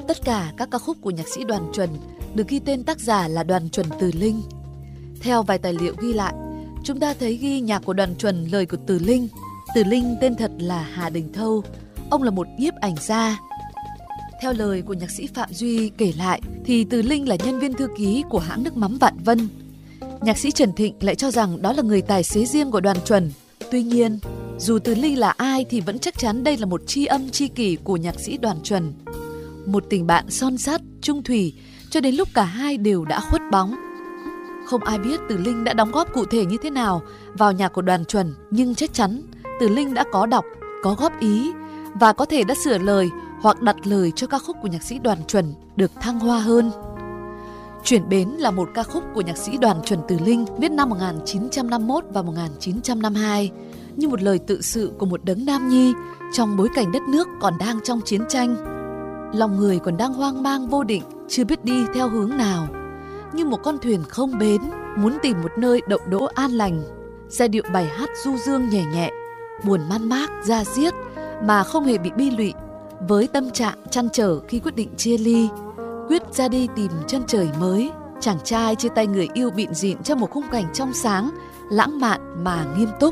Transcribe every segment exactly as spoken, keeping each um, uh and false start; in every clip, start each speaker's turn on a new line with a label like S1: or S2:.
S1: Tất cả các ca khúc của nhạc sĩ Đoàn Chuẩn được ghi tên tác giả là Đoàn Chuẩn Từ Linh. Theo vài tài liệu ghi lại, chúng ta thấy ghi nhạc của Đoàn Chuẩn, lời của Từ Linh. Từ Linh tên thật là Hà Đình Thâu, ông là một nhiếp ảnh gia. Theo lời của nhạc sĩ Phạm Duy kể lại thì Từ Linh là nhân viên thư ký của hãng nước mắm Vạn Vân. Nhạc sĩ Trần Thịnh lại cho rằng đó là người tài xế riêng của Đoàn Chuẩn. Tuy nhiên, dù Từ Linh là ai thì vẫn chắc chắn đây là một tri âm tri kỷ của nhạc sĩ Đoàn Chuẩn. Một tình bạn son sắt, chung thủy cho đến lúc cả hai đều đã khuất bóng. Không ai biết Từ Linh đã đóng góp cụ thể như thế nào vào nhạc của Đoàn Chuẩn, nhưng chắc chắn Từ Linh đã có đọc, có góp ý và có thể đã sửa lời hoặc đặt lời cho ca khúc của nhạc sĩ Đoàn Chuẩn được thăng hoa hơn. Chuyển Bến là một ca khúc của nhạc sĩ Đoàn Chuẩn Từ Linh viết năm một nghìn chín trăm năm mươi mốt và một nghìn chín trăm năm mươi hai như một lời tự sự của một đấng nam nhi trong bối cảnh đất nước còn đang trong chiến tranh. Lòng người còn đang hoang mang vô định, chưa biết đi theo hướng nào. Như một con thuyền không bến, muốn tìm một nơi đậu đỗ an lành. Giai điệu bài hát du dương nhẹ nhẹ, buồn man mác, da diết mà không hề bị bi lụy, với tâm trạng trăn trở khi quyết định chia ly, quyết ra đi tìm chân trời mới. Chàng trai chia tay người yêu bịn dịn trong một khung cảnh trong sáng, lãng mạn mà nghiêm túc.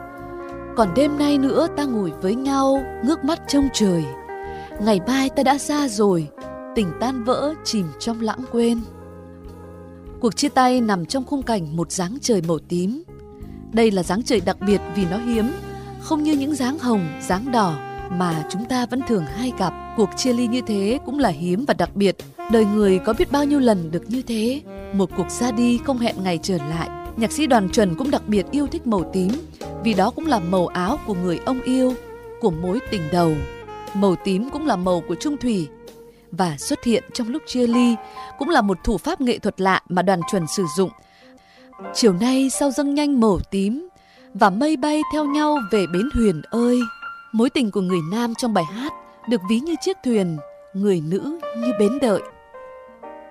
S1: Còn đêm nay nữa ta ngồi với nhau, ngước mắt trông trời. Ngày mai ta đã xa rồi, tình tan vỡ chìm trong lãng quên. Cuộc chia tay nằm trong khung cảnh một dáng trời màu tím. Đây là dáng trời đặc biệt vì nó hiếm, không như những dáng hồng, dáng đỏ mà chúng ta vẫn thường hay gặp. Cuộc chia ly như thế cũng là hiếm và đặc biệt. Đời người có biết bao nhiêu lần được như thế. Một cuộc ra đi không hẹn ngày trở lại. Nhạc sĩ Đoàn Chuẩn cũng đặc biệt yêu thích màu tím, vì đó cũng là màu áo của người ông yêu, của mối tình đầu. Màu tím cũng là màu của chung thủy, và xuất hiện trong lúc chia ly cũng là một thủ pháp nghệ thuật lạ mà Đoàn Chuẩn sử dụng. Chiều nay sao dâng nhanh màu tím, và mây bay theo nhau về bến Huyền ơi. Mối tình của người nam trong bài hát được ví như chiếc thuyền, người nữ như bến đợi.